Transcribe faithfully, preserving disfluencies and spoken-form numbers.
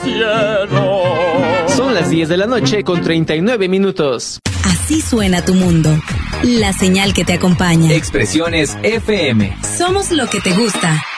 cielo. Son las diez de la noche con treinta y nueve minutos. Así suena tu mundo. La señal que te acompaña. Expresiones F M. Somos lo que te gusta.